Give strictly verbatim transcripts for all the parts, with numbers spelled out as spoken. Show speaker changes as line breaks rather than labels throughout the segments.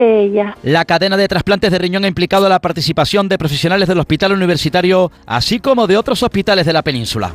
Ella.
La cadena de trasplantes de riñón ha implicado la participación de profesionales del Hospital Universitario, así como de otros hospitales de la península.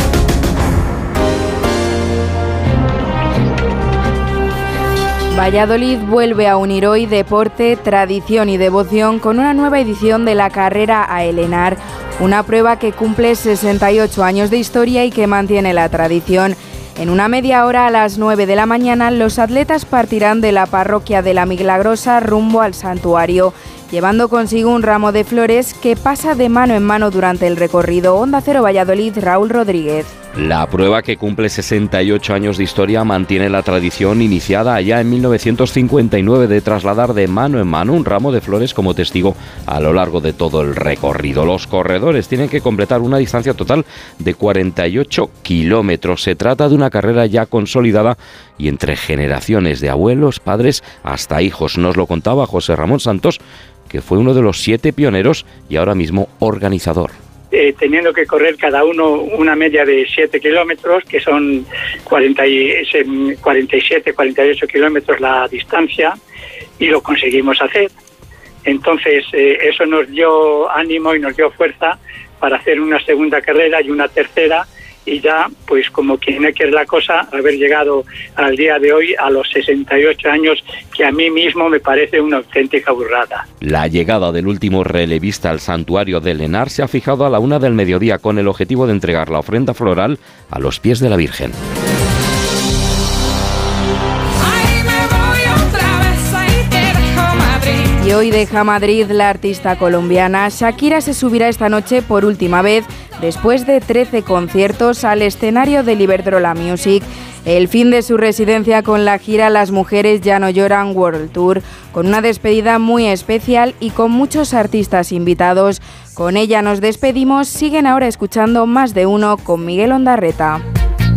Valladolid vuelve a unir hoy deporte, tradición y devoción con una nueva edición de la carrera a Elenar, una prueba que cumple sesenta y ocho años de historia y que mantiene la tradición. En una media hora, a las nueve de la mañana, los atletas partirán de la parroquia de la Milagrosa rumbo al santuario, llevando consigo un ramo de flores que pasa de mano en mano durante el recorrido. Onda Cero Valladolid, Raúl Rodríguez.
La prueba, que cumple sesenta y ocho años de historia, mantiene la tradición iniciada allá en mil novecientos cincuenta y nueve de trasladar de mano en mano un ramo de flores como testigo a lo largo de todo el recorrido. Los corredores tienen que completar una distancia total de cuarenta y ocho kilómetros. Se trata de una carrera ya consolidada y entre generaciones de abuelos, padres hasta hijos. Nos lo contaba José Ramón Santos, que fue uno de los siete pioneros y ahora mismo organizador.
Eh, teniendo que correr cada uno una media de siete kilómetros, que son cuarenta y siete, cuarenta y ocho kilómetros la distancia, y lo conseguimos hacer. Entonces eh, eso nos dio ánimo y nos dio fuerza para hacer una segunda carrera y una tercera, y ya, pues como quien no quiere la cosa, haber llegado al día de hoy a los sesenta y ocho años, que a mí mismo me parece una auténtica burrada.
La llegada del último relevista al santuario de Elenar se ha fijado a la una del mediodía con el objetivo de entregar la ofrenda floral a los pies de la Virgen.
Y hoy deja Madrid la artista colombiana. Shakira se subirá esta noche por última vez, después de trece conciertos, al escenario del Iberdrola Music. El fin de su residencia con la gira Las Mujeres Ya No Lloran World Tour, con una despedida muy especial y con muchos artistas invitados. Con ella nos despedimos. Siguen ahora escuchando Más de Uno con Miguel Ondarreta.